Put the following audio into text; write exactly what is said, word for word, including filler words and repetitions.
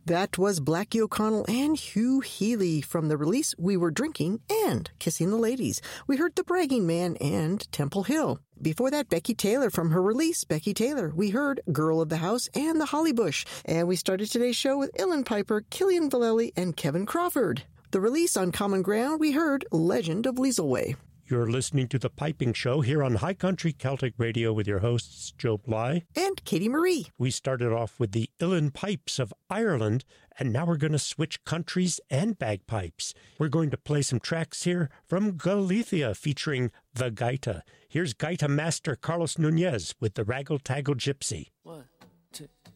That was Blackie O'Connell and Hugh Healy from the release We Were Drinking and Kissing the Ladies. We heard The Bragging Man and Temple Hill. Before that, Becky Taylor from her release, Becky Taylor. We heard Girl of the House and The Holly Bush. And we started today's show with Ilan Piper, Killian Vallely, and Kevin Crawford. The release on Common Ground, we heard Legend of Liesel. You're listening to The Piping Show here on High Country Celtic Radio with your hosts, Joe Bly and Katie Marie. We started off with the Uilleann Pipes of Ireland, and now we're going to switch countries and bagpipes. We're going to play some tracks here from Galicia featuring the Gaita. Here's Gaita master Carlos Nunez with the Raggle Taggle Gypsy. One,